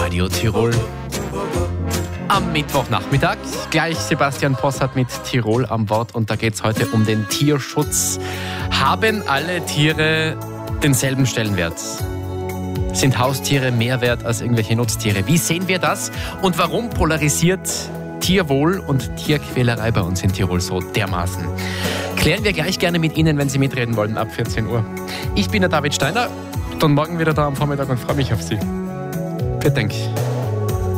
Radio Tirol. Am Mittwochnachmittag gleich Sebastian Possart mit Tirol am Wort und da geht es heute um den Tierschutz. Haben alle Tiere denselben Stellenwert? Sind Haustiere mehr wert als irgendwelche Nutztiere? Wie sehen wir das? Und warum polarisiert Tierwohl und Tierquälerei bei uns in Tirol so dermaßen? Klären wir gleich gerne mit Ihnen, wenn Sie mitreden wollen, ab 14 Uhr. Ich bin der David Steiner, dann morgen wieder da am Vormittag und freue mich auf Sie. Vielen Dank.